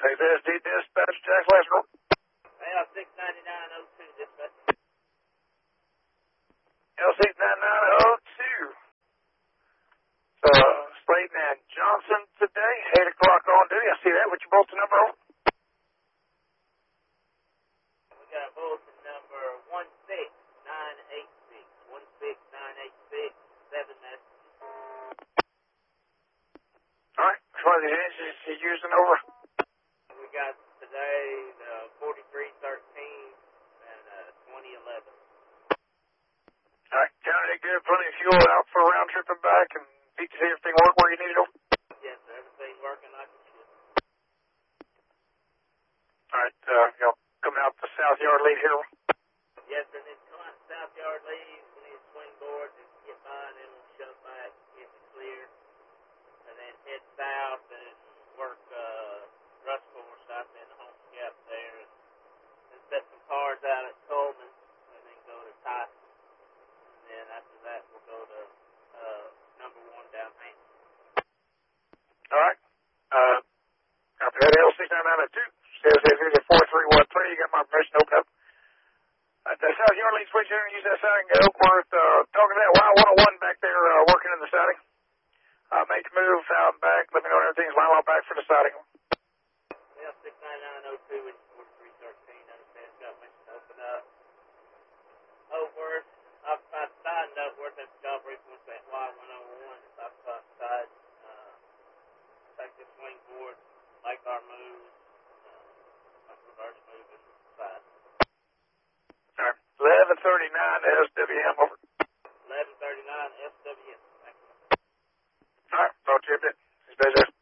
XSD dispatch, Jack Lasco. L69902 dispatch. L69902. Slayton and Johnson today, 8 o'clock on duty. I see that. What's your bulletin number on? We got bulletin number 16986. 16986. 7 messages. All right. Which one of these engines you using over? We got today the 4313 and 2011. All right. Counted it good. Plenty of fuel out for a round trip and back, and see everything work where you need it over? Yes, sir. Everything's working like it should. All right. Y'all coming out the south yard lead here? Yes, sir. Need to come out the south yard lead. We need a swing board to get by, and then we'll shove back, get it clear, and then head south and work Rush Force out in the home gap there, and set some cars out at Coleman, and then go to Tyson. And then after that, we'll go to number 1 down Main. All right. Copy that. L69902. Says here's a 4313. You got my permission to open up. The south yard lead switch in and use that siding at Oakworth. Talking to that Y101 back there working in the siding. Make the move out and back. Let me know when everything's lined up back for the siding. L69902 and 4313. Understand it's got permission to open up. Oakworth. Occupied side and Oakworth at the job brief with that Y101. It's occupied side. Take the swing board, like our moves, reverse move and side. All right. 1139 SWM over. 1139 SWM. Thank you. All right. Talk to you a bit. It's busy.